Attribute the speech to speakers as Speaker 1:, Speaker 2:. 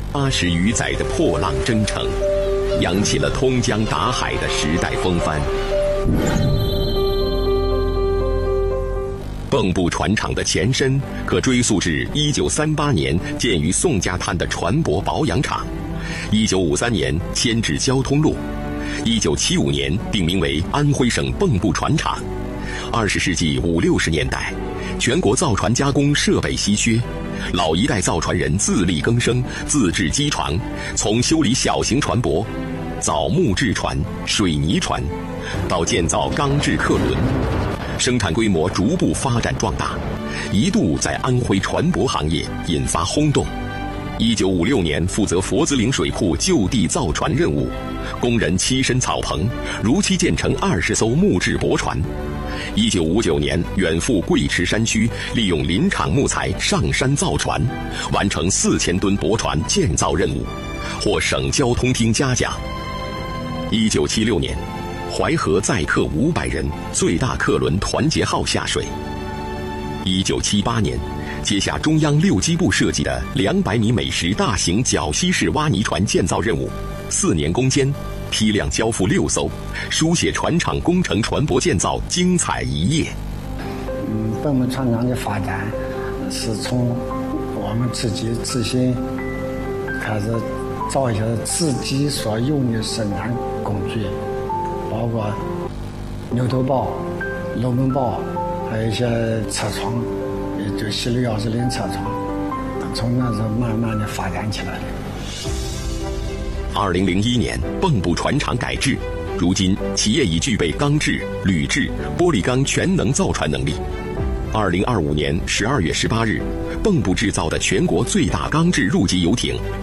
Speaker 1: 80余载的破浪征程，扬起了通江达海的时代风帆。蚌埠船厂的前身可追溯至1938年建于宋家滩的船舶保养厂，1953年迁至交通路，1975年定名为安徽省蚌埠船厂。20世纪50、60年代，全国造船加工设备稀缺，老一代造船人自力更生，自制机床，从修理小型船舶、造木质船、水泥船，到建造钢制客轮，生产规模逐步发展壮大，一度在安徽船舶行业引发轰动。1956年负责佛子岭水库就地造船任务，工人栖身草棚，如期建成20艘木质驳船。1959年远赴贵池山区，利用林场木材上山造船，完成4000吨驳船建造任务，获省交通厅嘉奖。1976年，淮河载客500人最大客轮团结号下水。1978年，接下中央六机部设计的200米每时大型绞吸式挖泥船建造任务，4年攻坚，批量交付6艘，书写船厂工程船舶建造精彩一页。
Speaker 2: 蚌埠船厂的发展是从我们自己自身开始造一些自己所用的生产工具，包括牛头刨、龙门刨，还有一些车床，就西路140车床，从那时候慢慢的发展起来的。
Speaker 1: 2001年，蚌埠船厂改制，如今企业已具备钢制、铝制、玻璃钢全能造船能力。2025年12月18日，蚌埠制造的全国最大钢制入级游艇